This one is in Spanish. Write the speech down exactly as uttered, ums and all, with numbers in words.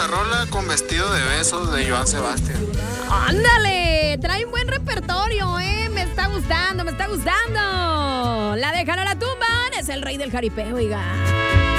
la rola Con Vestido de Besos de Joan Sebastián. ¡Ándale! Trae un buen repertorio, ¿eh? Me está gustando, me está gustando. La dejan a la tumba, es el rey del jaripeo, oiga.